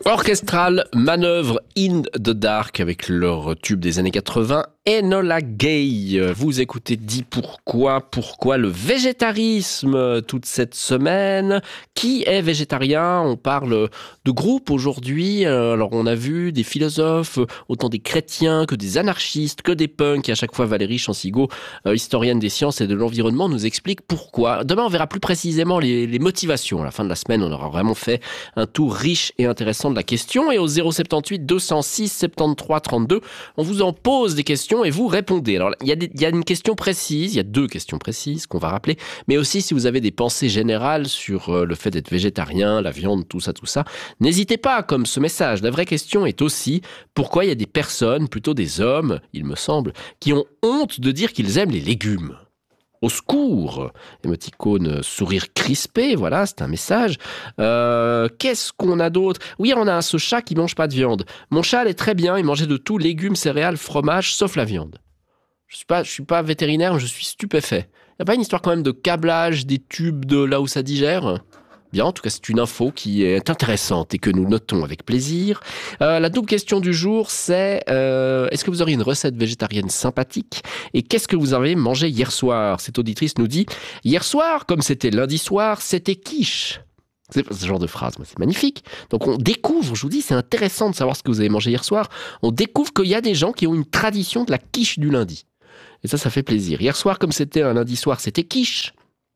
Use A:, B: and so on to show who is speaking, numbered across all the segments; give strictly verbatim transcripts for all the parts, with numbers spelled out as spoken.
A: Orchestral, manœuvre In the Dark avec leur tube des années quatre-vingts, Enola Gay. Vous écoutez Dis pourquoi, pourquoi le végétarisme toute cette semaine. Qui est végétarien? On parle de groupe aujourd'hui. Alors on a vu des philosophes, autant des chrétiens que des anarchistes, que des punks. Et à chaque fois Valérie Chansigo, historienne des sciences et de l'environnement, nous explique pourquoi. Demain on verra plus précisément les, les motivations. À la fin de la semaine, on aura vraiment fait un tour riche et intéressant de la question. Et au zéro soixante-dix-huit deux cent six soixante-treize trente-deux, on vous en pose des questions et vous répondez. Alors, il y a des, il y a une question précise, il y a deux questions précises qu'on va rappeler, mais aussi si vous avez des pensées générales sur euh, le fait d'être végétarien, la viande, tout ça, tout ça, n'hésitez pas, comme ce message. La vraie question est aussi pourquoi il y a des personnes, plutôt des hommes, il me semble, qui ont honte de dire qu'ils aiment les légumes. Au secours! Émoticône sourire crispé, voilà, c'est un message. Euh, qu'est-ce qu'on a d'autre? Oui, on a ce chat qui mange pas de viande. Mon chat allait très bien, il mangeait de tout, légumes, céréales, fromage, sauf la viande. Je suis pas, je suis pas vétérinaire, mais je suis stupéfait. Y a pas une histoire quand même de câblage des tubes de là où ça digère? Bien, en tout cas, c'est une info qui est intéressante et que nous notons avec plaisir. Euh, la double question du jour, c'est euh, est-ce que vous auriez une recette végétarienne sympathique? Et qu'est-ce que vous avez mangé hier soir? Cette auditrice nous dit « Hier soir, comme c'était lundi soir, c'était quiche ». C'est ce genre de phrase, c'est magnifique. Donc on découvre, je vous dis, c'est intéressant de savoir ce que vous avez mangé hier soir. On découvre qu'il y a des gens qui ont une tradition de la quiche du lundi. Et ça, ça fait plaisir. Hier soir, comme c'était un lundi soir, c'était quiche.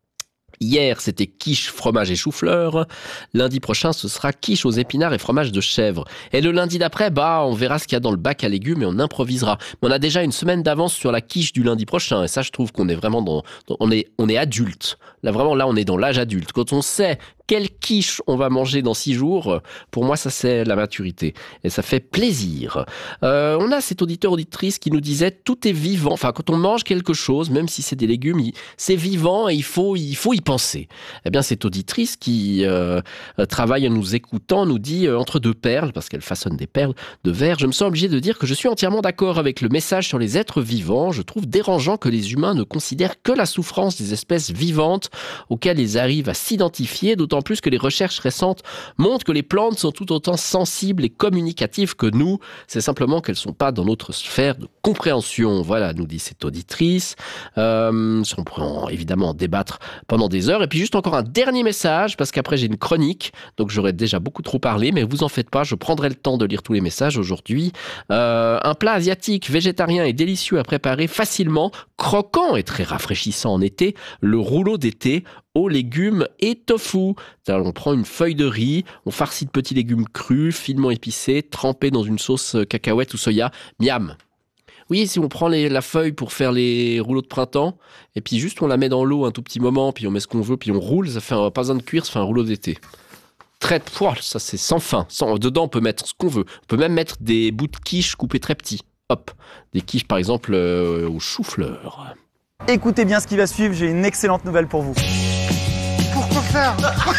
A: Hier, c'était quiche, fromage et chou-fleur. Lundi prochain, ce sera quiche aux épinards et fromage de chèvre. Et le lundi d'après, bah, on verra ce qu'il y a dans le bac à légumes et on improvisera. Mais on a déjà une semaine d'avance sur la quiche du lundi prochain. Et ça, je trouve qu'on est vraiment dans, dans on est, on est adulte. Là, vraiment, là, on est dans l'âge adulte. Quand on sait quelle quiche on va manger dans six jours, pour moi, ça, c'est la maturité. Et ça fait plaisir. Euh, on a cet auditeur, auditrice qui nous disait tout est vivant. Enfin, quand on mange quelque chose, même si c'est des légumes, il, c'est vivant et il faut, il faut y penser. Eh bien, cette auditrice qui euh, travaille en nous écoutant nous dit euh, entre deux perles, parce qu'elle façonne des perles de verre, je me sens obligé de dire que je suis entièrement d'accord avec le message sur les êtres vivants. Je trouve dérangeant que les humains ne considèrent que la souffrance des espèces vivantes auxquelles ils arrivent à s'identifier, d'autant plus que les recherches récentes montrent que les plantes sont tout autant sensibles et communicatives que nous. C'est simplement qu'elles ne sont pas dans notre sphère de compréhension. Voilà, nous dit cette auditrice. Euh, on pourrait en, évidemment en débattre pendant des heures. Et puis juste encore un dernier message, parce qu'après j'ai une chronique, donc j'aurais déjà beaucoup trop parlé, mais vous en faites pas, je prendrai le temps de lire tous les messages aujourd'hui. Euh, un plat asiatique, végétarien et délicieux à préparer facilement, croquant et très rafraîchissant en été, le rouleau d'été aux légumes et tofu. C'est-à-dire, on prend une feuille de riz, on farcit de petits légumes crus, finement épicés, trempés dans une sauce cacahuète ou soya. Miam! Oui, si on prend les, la feuille pour faire les rouleaux de printemps, et puis juste on la met dans l'eau un tout petit moment, puis on met ce qu'on veut, puis on roule, ça fait un, pas besoin de cuire, ça fait un rouleau d'été. Très, pouah, ça c'est sans fin. Sans, dedans, on peut mettre ce qu'on veut. On peut même mettre des bouts de quiche coupés très petits. Hop, des quiches par exemple euh, au chou-fleur.
B: Écoutez bien ce qui va suivre, j'ai une excellente nouvelle pour vous.
C: Pourquoi faire?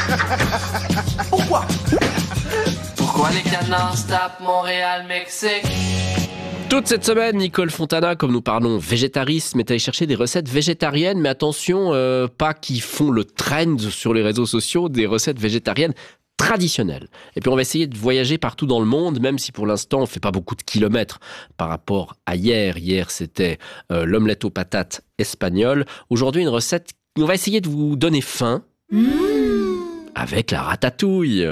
C: Pourquoi?
D: Pourquoi les canards se tapent Montréal, Mexique?
A: Toute cette semaine, Nicole Fontana, comme nous parlons végétarisme, est allée chercher des recettes végétariennes, mais attention, euh, pas qui font le trend sur les réseaux sociaux, des recettes végétariennes traditionnelles. Et puis on va essayer de voyager partout dans le monde, même si pour l'instant on fait pas beaucoup de kilomètres par rapport à hier. Hier, c'était euh, l'omelette aux patates espagnole. Aujourd'hui, une recette, on va essayer de vous donner faim mmh. avec la ratatouille.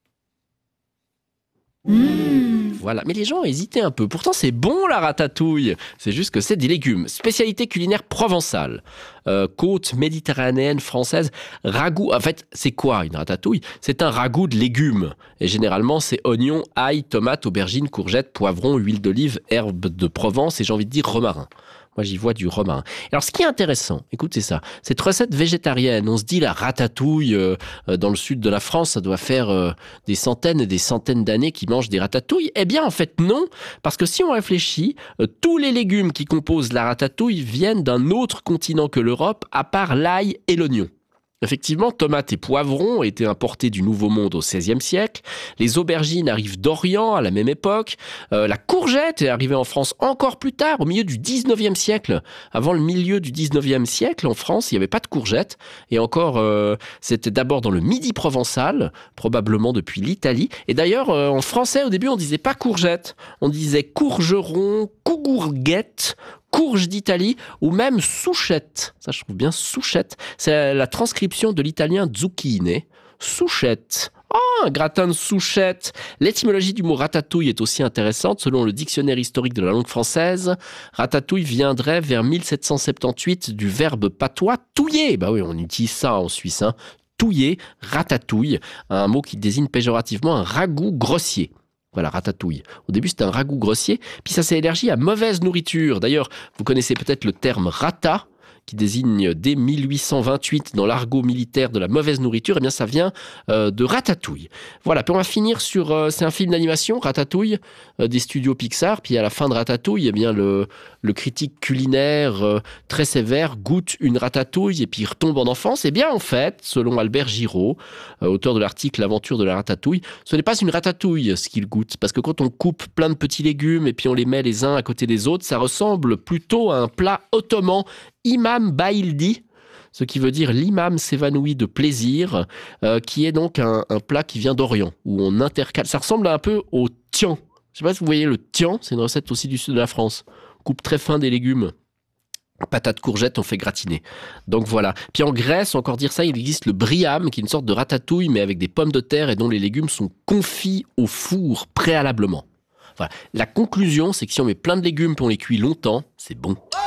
A: Mmh. Voilà, mais les gens hésitaient un peu. Pourtant, c'est bon la ratatouille. C'est juste que c'est des légumes. Spécialité culinaire provençale. Euh, côte méditerranéenne française. Ragoût. En fait, c'est quoi une ratatouille? C'est un ragoût de légumes. Et généralement, c'est oignons, ail, tomates, aubergines, courgettes, poivrons, huile d'olive, herbes de Provence et j'ai envie de dire romarin. Moi, j'y vois du romarin. Alors, ce qui est intéressant, écoutez ça, cette recette végétarienne, on se dit la ratatouille euh, dans le sud de la France, ça doit faire euh, des centaines et des centaines d'années qu'ils mangent des ratatouilles. Eh bien, en fait, non, parce que si on réfléchit, euh, tous les légumes qui composent la ratatouille viennent d'un autre continent que l'Europe, à part l'ail et l'oignon. Effectivement, tomates et poivrons ont été importés du Nouveau Monde au seizième siècle. Les aubergines arrivent d'Orient à la même époque. Euh, la courgette est arrivée en France encore plus tard, au milieu du dix-neuvième siècle. Avant le milieu du dix-neuvième siècle, en France, il n'y avait pas de courgette. Et encore, euh, c'était d'abord dans le Midi provençal, probablement depuis l'Italie. Et d'ailleurs, euh, en français, au début, on disait pas courgette. On disait courgeron, cougourguette, courge d'Italie ou même souchette. Ça, je trouve bien souchette. C'est la transcription de l'italien zucchine. Souchette. Oh, un gratin de souchette. L'étymologie du mot ratatouille est aussi intéressante. Selon le dictionnaire historique de la langue française, ratatouille viendrait vers mille sept cent soixante-dix-huit du verbe patois touiller. Bah oui, on utilise ça en Suisse, hein. Touiller, ratatouille, un mot qui désigne péjorativement un ragoût grossier. Voilà, ratatouille. Au début, c'était un ragoût grossier, puis ça s'est élargi à mauvaise nourriture. D'ailleurs, vous connaissez peut-être le terme rata, qui désigne dès mille huit cent vingt-huit dans l'argot militaire de la mauvaise nourriture. Eh bien, ça vient euh, de Ratatouille. Voilà, puis on va finir sur... Euh, c'est un film d'animation, Ratatouille, euh, des studios Pixar. Puis à la fin de Ratatouille, eh bien, le, le critique culinaire euh, très sévère goûte une ratatouille et puis il retombe en enfance. Eh bien, en fait, selon Albert Giraud, euh, auteur de l'article L'aventure de la ratatouille, ce n'est pas une ratatouille ce qu'il goûte. Parce que quand on coupe plein de petits légumes et puis on les met les uns à côté des autres, ça ressemble plutôt à un plat ottoman, Imam Baildi, ce qui veut dire l'imam s'évanouit de plaisir, euh, qui est donc un, un plat qui vient d'Orient, où on intercale. Ça ressemble un peu au tian. Je ne sais pas si vous voyez le tian, c'est une recette aussi du sud de la France. On coupe très fin des légumes. Patates, courgettes, on fait gratiner. Donc voilà. Puis en Grèce, encore dire ça, il existe le briam, qui est une sorte de ratatouille, mais avec des pommes de terre et dont les légumes sont confits au four préalablement. Voilà. La conclusion, c'est que si on met plein de légumes et on les cuit longtemps, c'est bon.